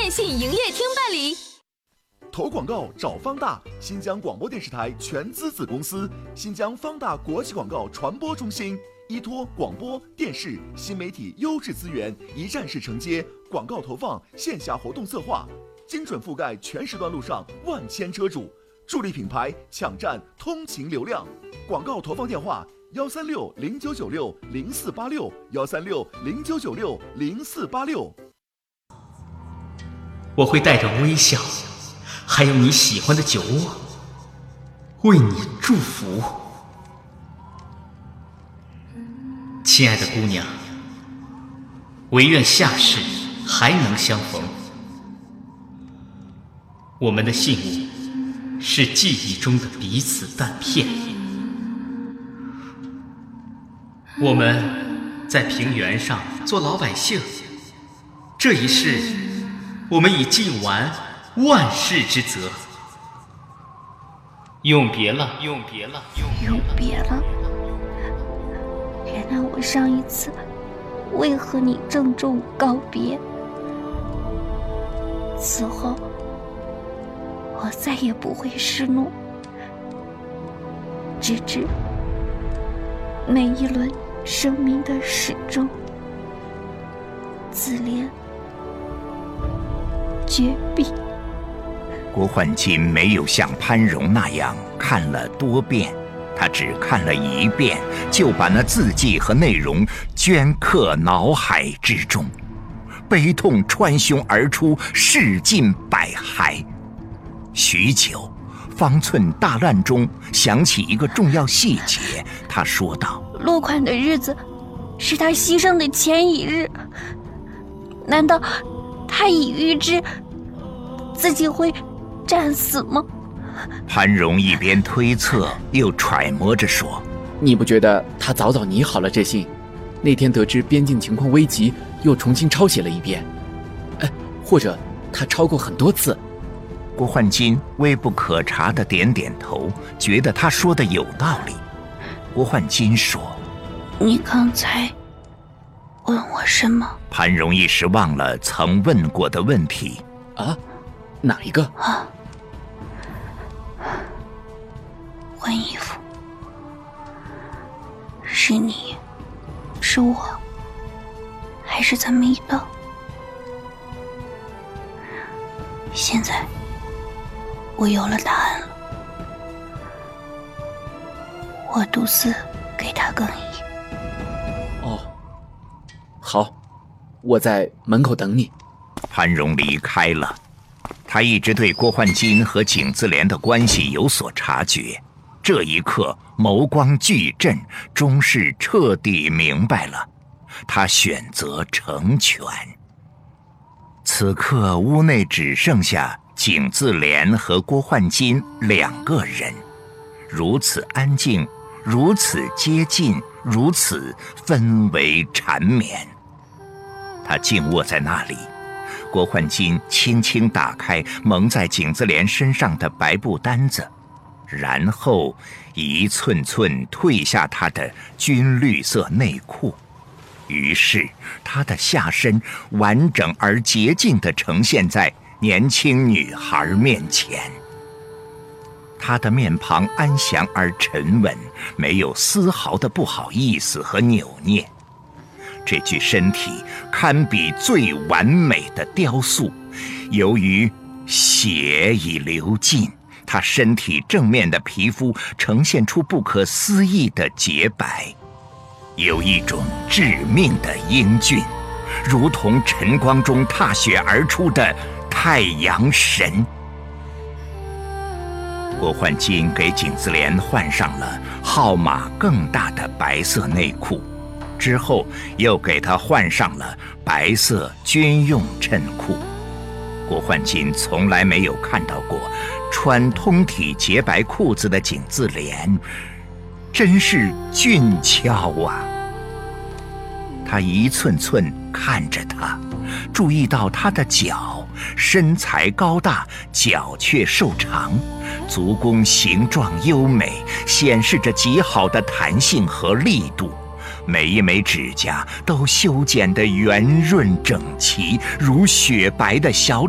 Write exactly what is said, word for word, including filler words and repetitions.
电信营业厅办理。 投广告找方大，新疆广播电视台全资子公司，新疆方大国际广告传播中心，依托广播电视新媒体优质资源，一站式承接广告投放、线下活动策划，精准覆盖全时段路上万千车主，助力品牌抢占通勤流量。广告投放电话：幺三六零九九六零四八六，幺三六零九九六零四八六。 我会带着微笑，还有你喜欢的酒窝，为你祝福。亲爱的姑娘，唯愿下世还能相逢。我们的信物是记忆中的彼此断片。我们在平原上做老百姓，这一世我们已尽完万世之责。永别了，永别了， 永别了。原谅我上一次未和你郑重告别，此后我再也不会示怒，直至每一轮生命的始终，自怜绝壁。 郭焕金没有像潘荣那样看了多遍，他只看了一遍，就把那字迹和内容镌刻脑海之中，悲痛穿胸而出，逝尽百骸。许久，方寸大乱中想起一个重要细节，他说道： 落款的日子是他牺牲的前一日，难道他已预知自己会战死吗？ 潘荣一边推测又揣摩着说： 你不觉得他早早拟好了这信，那天得知边境情况危急又重新抄写了一遍？哎，或者他抄过很多次？ 郭焕金微不可察地点点头，觉得他说的有道理。郭焕金说： 你刚才问我什么？ 潘荣一时忘了曾问过的问题。 啊？哪一个？ 啊，换衣服。是你，是我，还是咱们一道？现在我有了答案了，我独自给他更衣。 哦，好，我在门口等你。 潘荣离开了，他一直对郭焕金和景自怜的关系有所察觉，这一刻眸光巨震，终是彻底明白了，他选择成全。此刻屋内只剩下景自怜和郭焕金两个人，如此安静，如此接近，如此氛围缠绵。他静卧在那里，郭焕金轻轻打开蒙在景自怜身上的白布单子，然后一寸寸褪下她的军绿色内裤，于是她的下身完整而洁净地呈现在年轻女孩面前。她的面庞安详而沉稳，没有丝毫的不好意思和扭捏。这具身体堪比最完美的雕塑，由于血已流尽，她身体正面的皮肤呈现出不可思议的洁白，有一种致命的英俊，如同晨光中踏雪而出的太阳神。郭焕金给景自怜换上了号码更大的白色内裤，之后又给她换上了白色军用衬裤。郭焕金从来没有看到过穿通体洁白裤子的景自怜，真是俊俏啊！他一寸寸看着她，注意到她的脚身材高大，脚却瘦长，足弓形状优美，显示着极好的弹性和力度。每一枚指甲都修剪得圆润整齐，如雪白的小